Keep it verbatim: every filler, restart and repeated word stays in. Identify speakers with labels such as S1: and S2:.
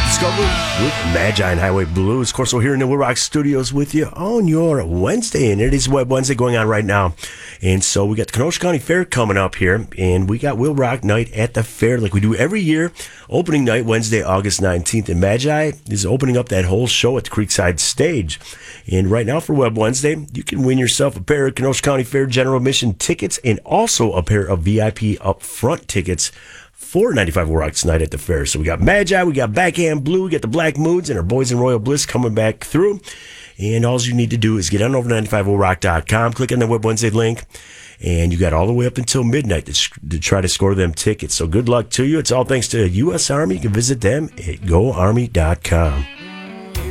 S1: Discover with Magi and Highway Blues. Of course, we're here in the Will Rock Studios with you on your Wednesday, and it is Web Wednesday going on right now. And so we got the Kenosha County Fair coming up here, and we got Will Rock Night at the fair like we do every year. Opening night, Wednesday, August nineteenth, and Magi is opening up that whole show at the Creekside Stage. And right now for Web Wednesday, you can win yourself a pair of Kenosha County Fair General Admission tickets and also a pair of V I P upfront tickets for ninety-five Will Rock tonight at the fair. So we got Magi, we got Backhand Blue, we got the Black Moods, and our boys in Royal Bliss coming back through. And all you need to do is get on over to ninety-five will rock dot com, click on the Web Wednesday link, and you got all the way up until midnight to, to try to score them tickets. So good luck to you. It's all thanks to U S Army. You can visit them at go army dot com.